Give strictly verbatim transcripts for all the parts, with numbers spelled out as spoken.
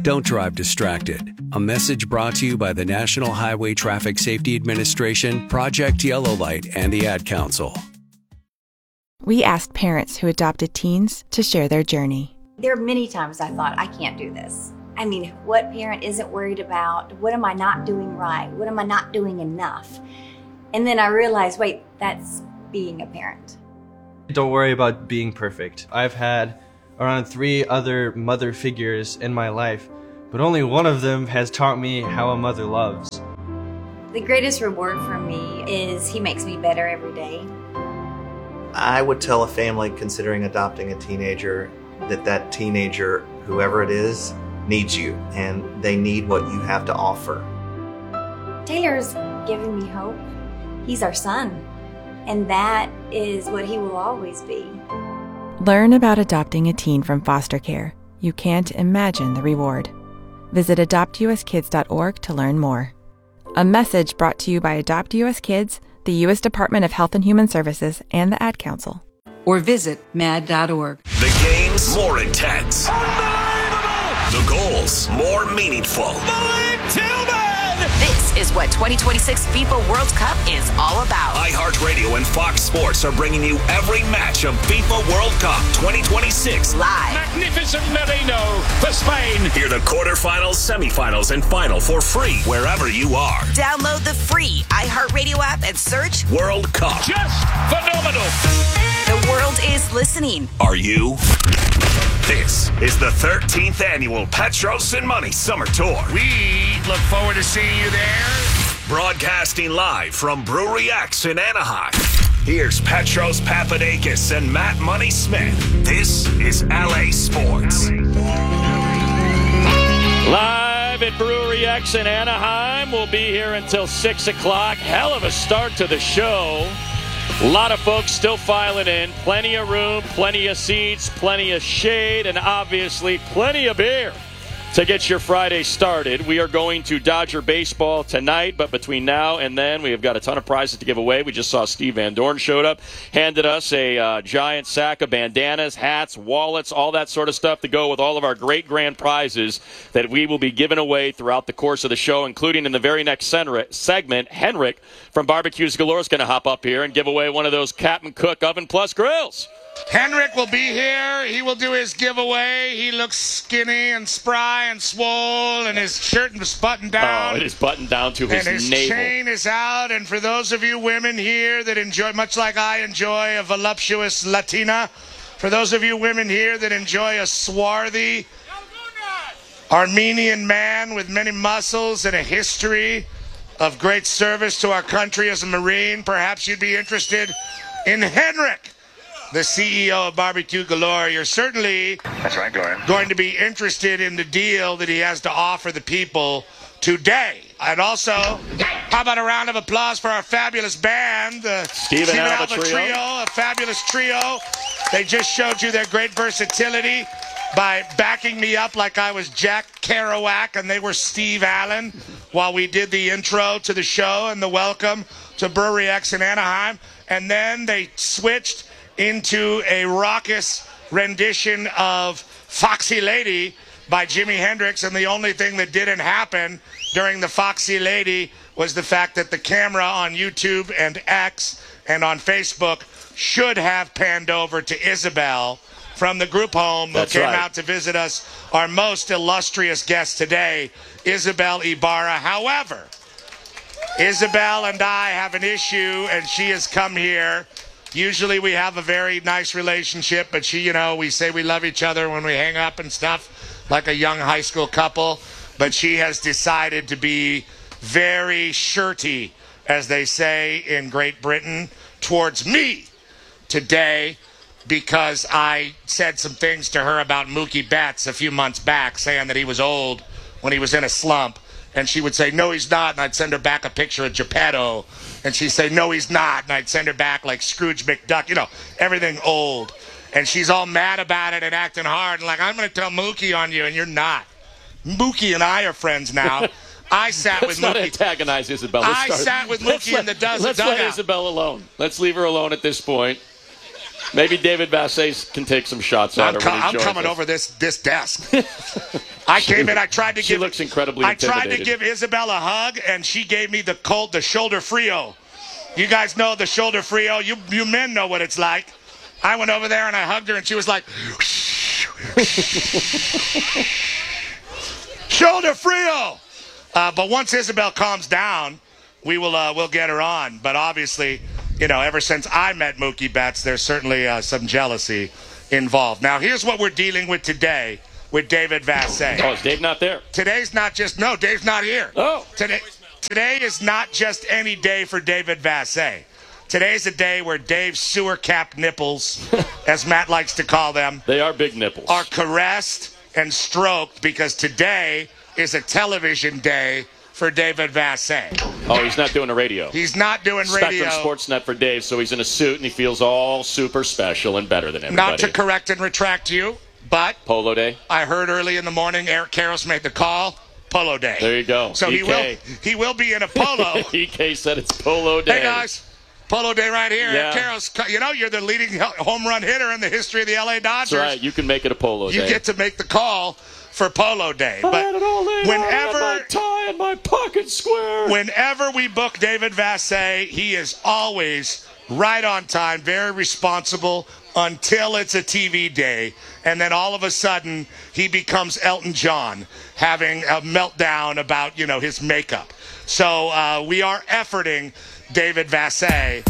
Don't drive distracted. A message brought to you by the National Highway Traffic Safety Administration, Project Yellow Light, and the Ad Council. We asked parents who adopted teens to share their journey. There are many times I thought, I can't do this. I mean, what parent isn't worried about, what am I not doing right? What am I not doing enough? And then I realized, wait, that's being a parent. Don't worry about being perfect. I've had around three other mother figures in my life, but only one of them has taught me how a mother loves. The greatest reward for me is he makes me better every day. I would tell a family considering adopting a teenager that that teenager, whoever it is, needs you, and they need what you have to offer. Taylor's given me hope. He's our son, and that is what he will always be. Learn about adopting a teen from foster care. You can't imagine the reward. Visit adopt u s kids dot org to learn more. A message brought to you by Adopt U S Kids, the U S Department of Health and Human Services, and the Ad Council. Or visit mad dot org. The game's more intense. The goals more meaningful. This is what twenty twenty-six FIFA World Cup is all about. iHeartRadio and Fox Sports are bringing you every match of FIFA World Cup twenty twenty-six live. Magnificent Merino for Spain. Hear the quarterfinals, semifinals, and final for free wherever you are. Download the free iHeartRadio app and search World Cup. Just phenomenal. The world is listening. Are you? This is the thirteenth annual Petros and Money Summer Tour. We look forward to seeing you there. Broadcasting live from Brewery X in Anaheim. Here's Petros Papadakis and Matt Money Smith. This is L A Sports. Live at Brewery X in Anaheim. We'll be here until six o'clock. Hell of a start to the show. A lot of folks still filing in. Plenty of room, plenty of seats, plenty of shade, and obviously plenty of beer to get your Friday started. We are going to Dodger baseball tonight, but between now and then, we have got a ton of prizes to give away. We just saw Steve Van Dorn showed up, handed us a uh, giant sack of bandanas, hats, wallets, all that sort of stuff to go with all of our great grand prizes that we will be giving away throughout the course of the show, including in the very next segment, Henrik from Barbecues Galore is going to hop up here and give away one of those Captain Cook Oven Plus grills. Henrik will be here. He will do his giveaway. He looks skinny and spry and swole, and his shirt is buttoned down. Oh, it is buttoned down to his navel. And his navel. chain is out. And for those of you women here that enjoy, much like I enjoy a voluptuous Latina, for those of you women here that enjoy a swarthy Armenian man with many muscles and a history of great service to our country as a Marine, perhaps you'd be interested in Henrik, the C E O of Barbecue Galore. You're certainly That's right, Gloria. going to be interested in the deal that he has to offer the people today. And also, how about a round of applause for our fabulous band, the Stephen, Stephen Alba, Alba trio. trio, a fabulous trio. They just showed you their great versatility by backing me up like I was Jack Kerouac and they were Steve Allen while we did the intro to the show and the welcome to Brewery X in Anaheim. And then they switched into a raucous rendition of Foxy Lady by Jimi Hendrix, and the only thing that didn't happen during the Foxy Lady was the fact that the camera on YouTube and X and on Facebook should have panned over to Isabel from the group home That's who came right. out to visit us, our most illustrious guest today, Isabel Ibarra. However, Isabel and I have an issue, and she has come here. Usually we have a very nice relationship, but she, you know, we say we love each other when we hang up and stuff, like a young high school couple. But she has decided to be very shirty, as they say in Great Britain, towards me today because I said some things to her about Mookie Betts a few months back, saying that he was old when he was in a slump. And she would say, no, he's not. And I'd send her back a picture of Geppetto. And she'd say, no, he's not. And I'd send her back like Scrooge McDuck, you know, everything old. And she's all mad about it and acting hard. And like, I'm going to tell Mookie on you, and you're not. Mookie and I are friends now. I sat Let's with not Mookie. antagonize Isabel. Let's I start. sat with Let's Mookie let, in the dozen Let's dugout. let Isabel alone. Let's leave her alone at this point. Maybe David Vassay can take some shots at I'm, her co- when he I'm joins coming us. over this this desk. I came in. I tried to she give. looks incredibly I tried to intimidated. give Isabel a hug, and she gave me the cold, the shoulder frio. You guys know the shoulder frio. You you men know what it's like. I went over there and I hugged her, and she was like, shoulder frio. Uh, but once Isabel calms down, we will uh, we'll get her on. But obviously, you know, ever since I met Mookie Betts, there's certainly uh, some jealousy involved. Now, here's what we're dealing with today with David Vassay. Oh, is Dave not there? Today's not just, no, Dave's not here. Oh. Today, today is not just any day for David Vassay. Today's a day where Dave's sewer cap nipples, as Matt likes to call them, they are big nipples, are caressed and stroked because today is a television day for David Vassay. Oh, he's not doing a radio. He's not doing radio. Spectrum Sportsnet for Dave, so he's in a suit and he feels all super special and better than everybody. Not to correct and retract you, but Polo Day. I heard early in the morning Eric Karros made the call. Polo Day. There you go. So E K. he will he will be in a polo. E K said it's Polo Day. Hey guys, Polo Day right here. Yeah. Eric Karros, you know you're the leading home run hitter in the history of the L A Dodgers. That's right. You can make it a Polo you Day. You get to make the call for Polo Day. I but had it all laid whenever out, my tie and my pocket square. Whenever we book David Vassay, he is always right on time, very responsible until it's a T V day. And then all of a sudden, he becomes Elton John, having a meltdown about, you know, his makeup. So uh, we are efforting David Vassay.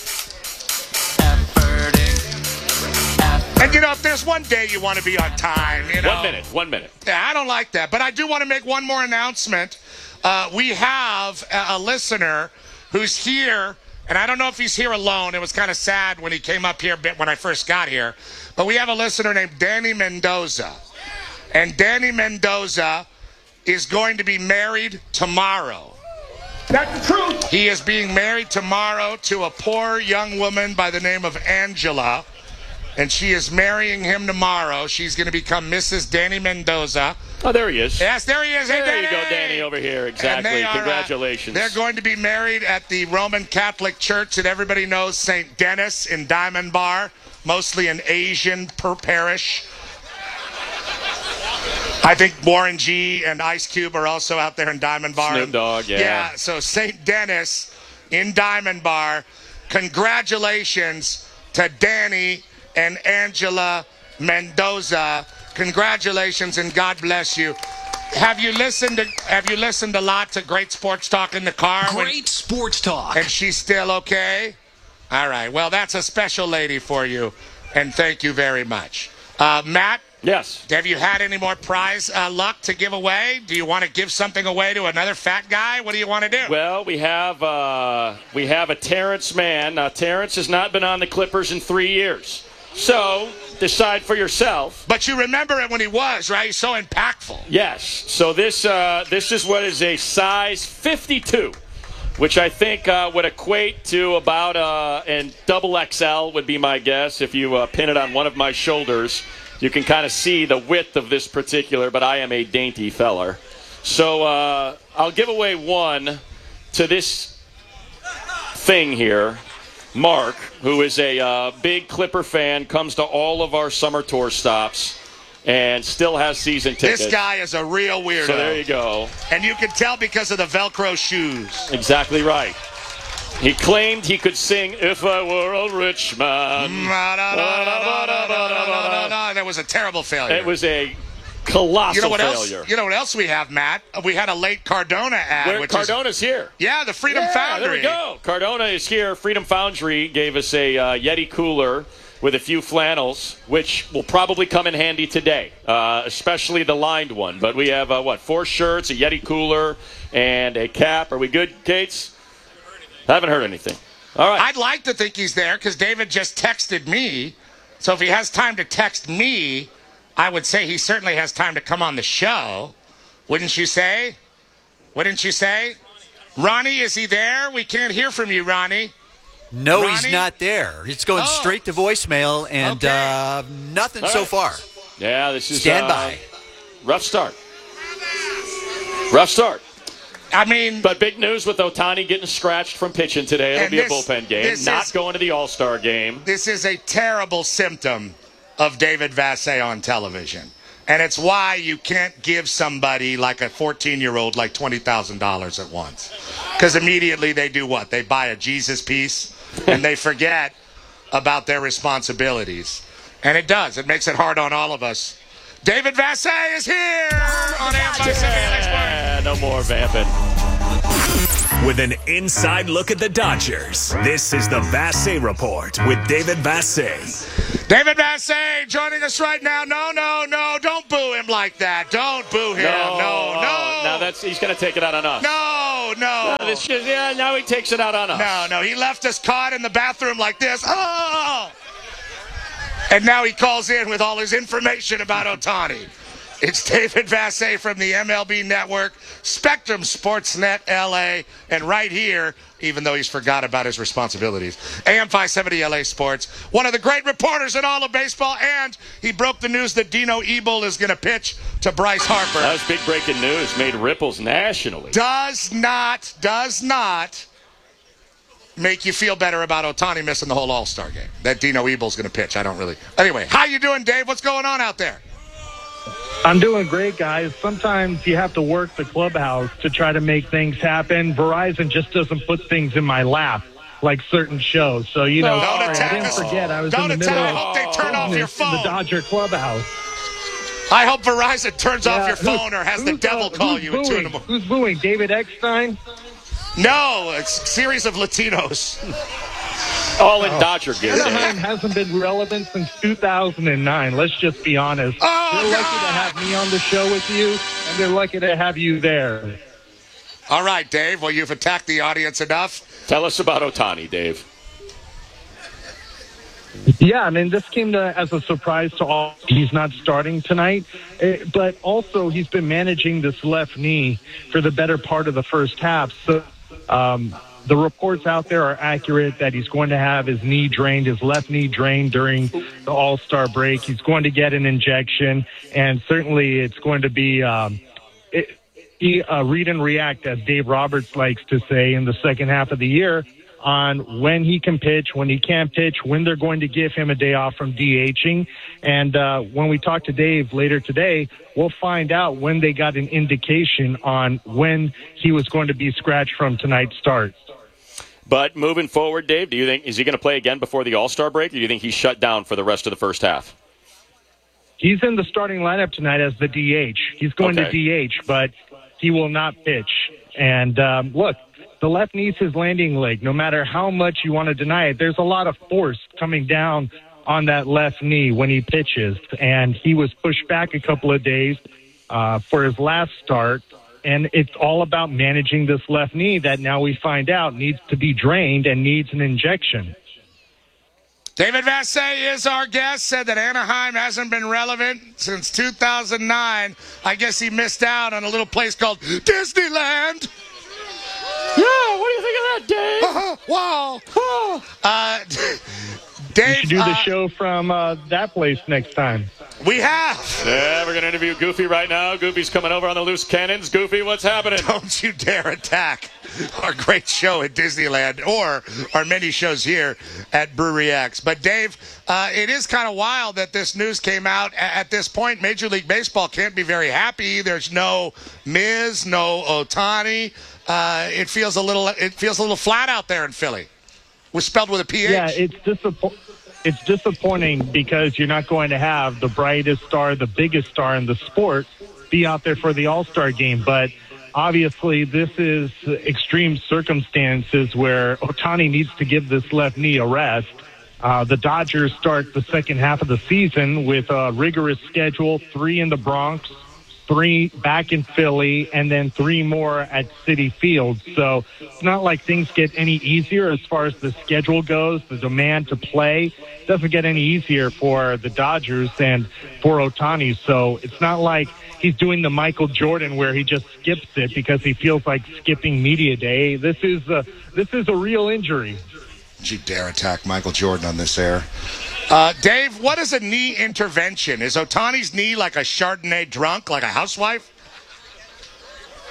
And, you know, if there's one day you want to be on time, you know. One minute, one minute. Yeah, I don't like that. But I do want to make one more announcement. Uh, we have a, a listener who's here, and I don't know if he's here alone. It was kind of sad when he came up here a bit when I first got here. But we have a listener named Danny Mendoza. And Danny Mendoza is going to be married tomorrow. That's the truth. He is being married tomorrow to a poor young woman by the name of Angela. And she is marrying him tomorrow. She's going to become Missus Danny Mendoza. Oh, there he is. Yes, there he is. Hey, there Danny. you go, Danny, over here. Exactly. Are, Congratulations. Uh, they're going to be married at the Roman Catholic Church that everybody knows, Saint Denis in Diamond Bar, mostly an Asian per parish. I think Warren G and Ice Cube are also out there in Diamond Bar. Snoop Dogg, yeah. Yeah, so Saint Denis in Diamond Bar. Congratulations to Danny and Angela Mendoza. Congratulations and God bless you. Have you listened to Have you listened a lot to Great Sports Talk in the car? Great when, Sports Talk. And she's still okay? All right. Well, that's a special lady for you, and thank you very much. Uh, Matt? Yes. Have you had any more prize uh, luck to give away? Do you want to give something away to another fat guy? What do you want to do? Well, we have uh, we have a Terrence Mann. Now, Terrence has not been on the Clippers in three years. So, decide for yourself. But you remember it when he was, right? He's so impactful. Yes. So this uh, this is what is a size fifty-two, which I think uh, would equate to about, uh, and double X L would be my guess. If you uh, pin it on one of my shoulders, you can kind of see the width of this particular, but I am a dainty feller. So uh, I'll give away one to this thing here. Mark, who is a uh, big Clipper fan, comes to all of our summer tour stops and still has season tickets. This guy is a real weirdo. So there you go. And you can tell because of the Velcro shoes. Exactly right. He claimed he could sing If I Were a Rich Man. That was a terrible failure. It was a colossal you know what failure. Else, you know what else we have, Matt? We had a late Cardona ad. Where which Cardona's is, here. Yeah, the Freedom yeah, Foundry. There we go. Cardona is here. Freedom Foundry gave us a uh, Yeti cooler with a few flannels, which will probably come in handy today, uh, especially the lined one. But we have, uh, what, four shirts, a Yeti cooler, and a cap. Are we good, Kates? I haven't heard anything. All right. I'd like to think he's there because David just texted me. So if he has time to text me, I would say he certainly has time to come on the show. Wouldn't you say? Wouldn't you say? Ronnie, is he there? We can't hear from you, Ronnie. No, Ronnie? he's not there. It's going Oh. straight to voicemail, and Okay. uh, nothing All so right. far. Yeah, this is Stand uh, by. rough start. Rough start. I mean, but big news with Ohtani getting scratched from pitching today. It'll be this, a bullpen game, not is, going to the All-Star game. This is a terrible symptom of David Vassegh on television. And it's why you can't give somebody like a fourteen-year-old like twenty thousand dollars at once. Because immediately they do what? They buy a Jesus piece and they forget about their responsibilities. And it does. It makes it hard on all of us. David Vassegh is here on A M five seventy L A Sports. No more vamping. With an inside look at the Dodgers, this is the Vassegh Report with David Vassegh. David Vassegh joining us right now. No, no, no, don't boo him like that. Don't boo him. No, no. no. Oh, now that's he's going to take it out on us. No, no. no this just, yeah, now he takes it out on us. No, no. He left us caught in the bathroom like this. Oh! And now he calls in with all his information about Ohtani. It's David Vassegh from the M L B Network, Spectrum Sportsnet L A, and right here, even though he's forgot about his responsibilities, A M five seventy L A Sports, one of the great reporters in all of baseball, and he broke the news that Dino Ebel is going to pitch to Bryce Harper. That was big breaking news, made ripples nationally. Does not, does not make you feel better about Ohtani missing the whole All-Star game. That Dino Ebel's going to pitch. I don't really. Anyway, how you doing, Dave? What's going on out there? I'm doing great, guys. Sometimes you have to work the clubhouse to try to make things happen. Verizon just doesn't put things in my lap like certain shows. So, you know, don't sorry, I didn't forget I was don't in the attack. middle I hope they turn off your phone. in the Dodger clubhouse. I hope Verizon turns yeah, off your phone or has the devil uh, call you booing? at two in the morning. Who's booing? David Eckstein? No, it's a series of Latinos. All in Dodger gear. Anaheim hasn't been relevant since two thousand nine. Let's just be honest. Oh, they're God. lucky to have me on the show with you, and they're lucky to have you there. All right, Dave. Well, you've attacked the audience enough. Tell us about Ohtani, Dave. Yeah, I mean, this came to, as a surprise to all. He's not starting tonight, but also he's been managing this left knee for the better part of the first half. So um, the reports out there are accurate that he's going to have his knee drained, his left knee drained during the All-Star break. He's going to get an injection, and certainly it's going to be um, it, he, uh, read and react, as Dave Roberts likes to say, in the second half of the year, on when he can pitch, when he can't pitch, when they're going to give him a day off from DHing. And uh, when we talk to Dave later today, we'll find out when they got an indication on when he was going to be scratched from tonight's start. But moving forward, Dave, do you think, is he going to play again before the All-Star break, or do you think he's shut down for the rest of the first half? He's in the starting lineup tonight as the D H. He's going okay. to D H, but he will not pitch. And um, look, the left knee's his landing leg. No matter how much you want to deny it, there's a lot of force coming down on that left knee when he pitches. And he was pushed back a couple of days uh, for his last start. And it's all about managing this left knee that now we find out needs to be drained and needs an injection. David Vassegh is our guest, said that Anaheim hasn't been relevant since two thousand nine. I guess he missed out on a little place called Disneyland. Yeah, what do you think of that, Dave? Uh, wow. Oh. Uh, Dave, you should do the uh, show from uh, that place next time. We have. Yeah, we're going to interview Goofy right now. Goofy's coming over on the Loose Cannons. Goofy, what's happening? Don't you dare attack our great show at Disneyland or our many shows here at Brewery X. But, Dave, uh, it is kind of wild that this news came out. At this point, Major League Baseball can't be very happy. There's no Miz, no Ohtani. Uh, it feels a little. It feels a little flat out there in Philly. Was spelled with a P H. Yeah, it's disappointing. It's disappointing because you're not going to have the brightest star, the biggest star in the sport, be out there for the All-Star game. But obviously, this is extreme circumstances where Ohtani needs to give this left knee a rest. Uh, the Dodgers start the second half of the season with a rigorous schedule: three in the Bronx, three back in Philly, and then three more at Citi Field. So it's not like things get any easier as far as the schedule goes. The demand to play doesn't get any easier for the Dodgers and for Ohtani. So it's not like he's doing the Michael Jordan where he just skips it because he feels like skipping media day. This is a, this is a real injury. Don't you dare attack Michael Jordan on this air. Uh, Dave, what is a knee intervention? Is Ohtani's knee like a Chardonnay drunk, like a housewife?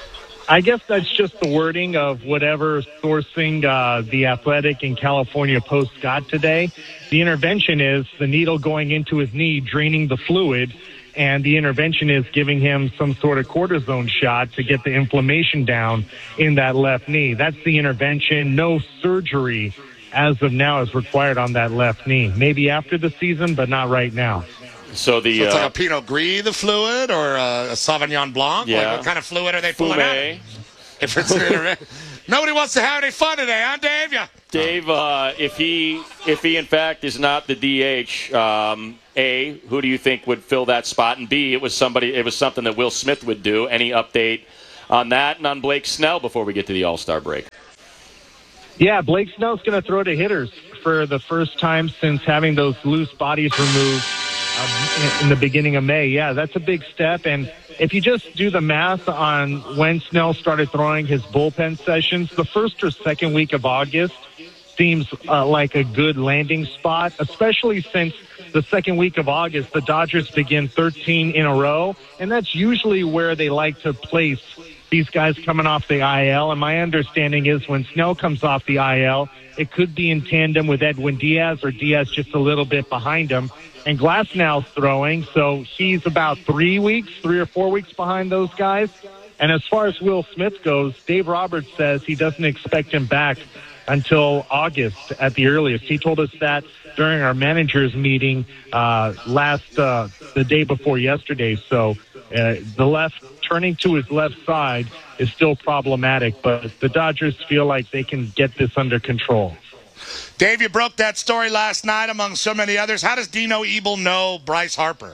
I guess that's just the wording of whatever sourcing uh, the Athletic and California Post got today. The intervention is the needle going into his knee, draining the fluid, and the intervention is giving him some sort of cortisone shot to get the inflammation down in that left knee. That's the intervention. No surgery as of now is required on that left knee. Maybe after the season, but not right now. So the so it's uh, like a Pinot Gris, the fluid, or a, a Sauvignon Blanc? Yeah. Like what kind of fluid are they pulling Fumé. out? If it's an intervention. Nobody wants to have any fun today, huh, Dave? Yeah. Dave, uh, if he if he in fact is not the D H, um, A, who do you think would fill that spot? And B, it was somebody, it was something that Will Smith would do. Any update on that and on Blake Snell before we get to the All-Star break? Yeah, Blake Snell's going to throw to hitters for the first time since having those loose bodies removed um, in the beginning of May. Yeah, that's a big step. And if you just do the math on when Snell started throwing his bullpen sessions, the first or second week of August seems uh, like a good landing spot, especially since the second week of August, the Dodgers begin thirteen in a row, and that's usually where they like to place these guys coming off the I L. And my understanding is when Snell comes off the I L, it could be in tandem with Edwin Diaz, or Diaz just a little bit behind him. And Glasnow's throwing, so he's about three weeks, three or four weeks behind those guys. And as far as Will Smith goes, Dave Roberts says he doesn't expect him back until August at the earliest. He told us that during our managers meeting uh, last uh, the day before yesterday. So uh, the left turning to his left side is still problematic, but the Dodgers feel like they can get this under control. Dave, you broke that story last night among so many others. How does Dino Ebel know Bryce Harper?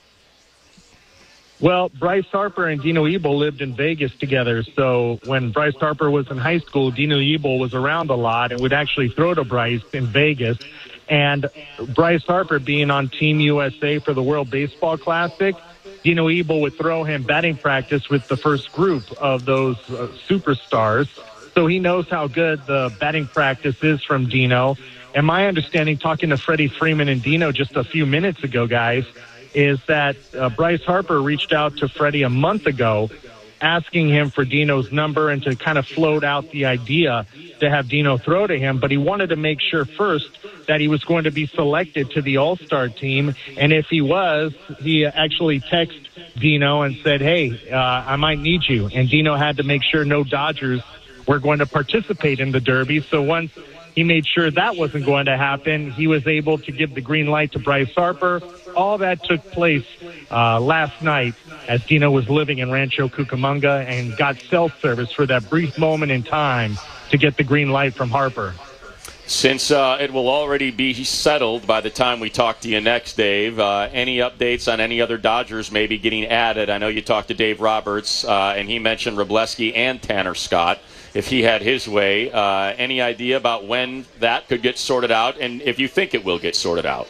Well, Bryce Harper and Dino Ebel lived in Vegas together, so when Bryce Harper was in high school, Dino Ebel was around a lot and would actually throw to Bryce in Vegas. And Bryce Harper being on Team U S A for the World Baseball Classic, Dino Ebel would throw him batting practice with the first group of those uh, superstars. So he knows how good the batting practice is from Dino. And my understanding, talking to Freddie Freeman and Dino just a few minutes ago, guys, is that uh, Bryce Harper reached out to Freddie a month ago asking him for Dino's number and to kind of float out the idea to have Dino throw to him. But he wanted to make sure first that he was going to be selected to the All-Star team. And if he was, he actually texted Dino and said, hey, uh, I might need you. And Dino had to make sure no Dodgers were going to participate in the Derby. So once he made sure that wasn't going to happen, he was able to give the green light to Bryce Harper. All that took place uh, last night as Dino was living in Rancho Cucamonga and got cell service for that brief moment in time to get the green light from Harper. Since uh, it will already be settled by the time we talk to you next, Dave, uh, any updates on any other Dodgers maybe getting added? I know you talked to Dave Roberts, uh, and he mentioned Wroblewski and Tanner Scott, if he had his way. Uh, any idea about when that could get sorted out, and if you think it will get sorted out?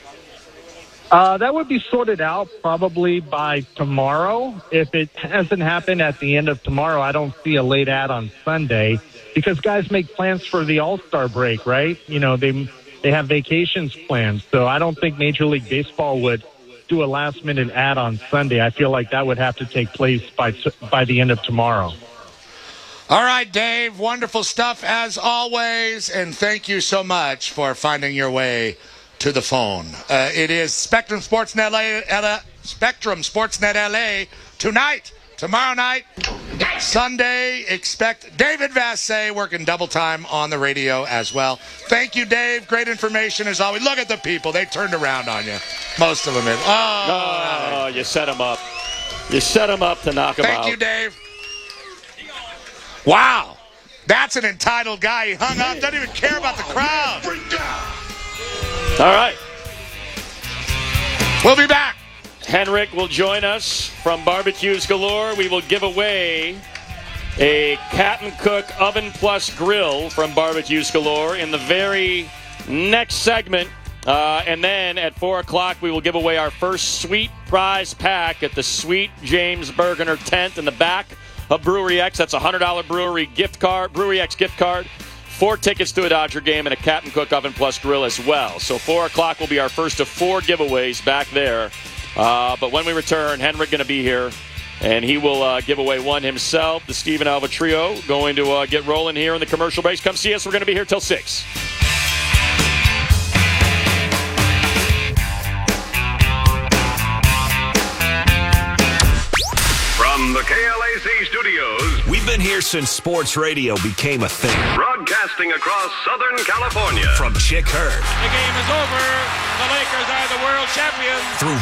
Uh, that would be sorted out probably by tomorrow. If it hasn't happened at the end of tomorrow, I don't see a late ad on Sunday, because guys make plans for the All-Star break, right? You know, they they have vacations planned. So I don't think Major League Baseball would do a last-minute ad on Sunday. I feel like that would have to take place by by the end of tomorrow. All right, Dave, wonderful stuff as always, and thank you so much for finding your way to the phone. Uh, it is Spectrum Sportsnet L A, Spectrum Sportsnet L A tonight, tomorrow night, Sunday. Expect David Vassay working double time on the radio as well. Thank you, Dave. Great information as always. Look at the people. They turned around on you. Most of them. Is. Oh, oh, you set them up. You set them up to knock them Thank out. Thank you, Dave. Wow. That's an entitled guy. He hung up. Doesn't even care about the crowd. All right. We'll be back. Henrik will join us from Barbecues Galore. We will give away a Captain Cook Oven Plus Grill from Barbecues Galore in the very next segment. Uh, and then at four o'clock, we will give away our first sweet prize pack at the Sweet James Bergener tent in the back of Brewery X. That's a one hundred dollars brewery gift card, Brewery X gift card. Four tickets to a Dodger game and a Captain Cook Oven Plus Grill as well. So four o'clock will be our first of four giveaways back there. Uh, but when we return, Henrik going to be here And he will uh, give away one himself. The Stephen Alva Trio going to uh, get rolling here in the commercial breaks. Come see us. We're going to be here till six. From the K L A C studios, we've been here since sports radio became a thing. Broadcasting across Southern California. From Chick Hearn. The game is over. The Lakers are the world champions. Through